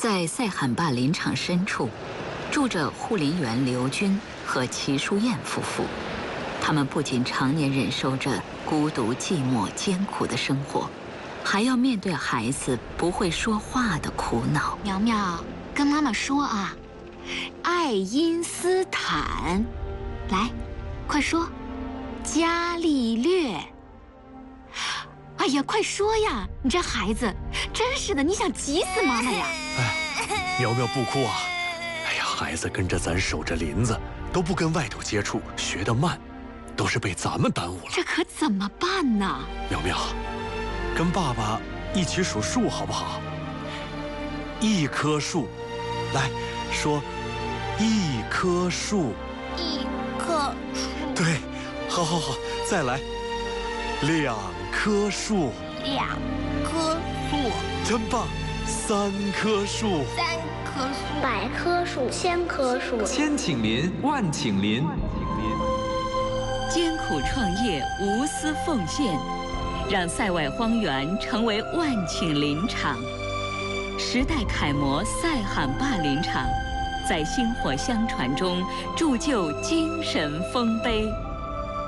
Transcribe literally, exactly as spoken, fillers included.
在塞罕坝林场深处，住着护林员刘军和齐淑燕夫妇。他们不仅常年忍受着孤独、寂寞、艰苦的生活，还要面对孩子不会说话的苦恼。 苗苗，跟妈妈说啊，爱因斯坦，来，快说，伽利略。哎呀，快说呀！你这孩子，真是的，你想急死妈妈呀！ 哎，苗苗不哭啊！哎呀，孩子跟着咱守着林子，都不跟外头接触，学得慢，都是被咱们耽误了。 这可怎么办呢？ 苗苗，跟爸爸一起数数好不好？一棵树，来说，一棵树。 一棵树。 对，好好好，再来，两棵树。 两棵树。 真棒！三棵树。 三棵树。 百棵树。千棵树。 千顷林，万顷林。 艰苦创业，无私奉献，让塞外荒原成为万顷林场。时代楷模塞罕坝林场，在薪火相传中铸就精神丰碑。